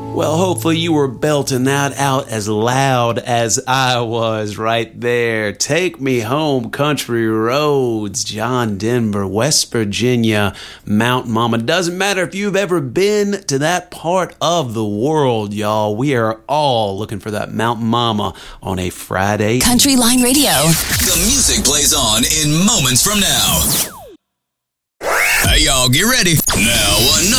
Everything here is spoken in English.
Well, hopefully you were belting that out as loud as I was right there. Take Me Home, Country Roads, John Denver, West Virginia, Mountain Mama. Doesn't matter if you've ever been to that part of the world, y'all. We are all looking for that Mountain Mama on a Friday. Country Line Radio. The music plays on in moments from now. Hey, y'all, get ready. Now, another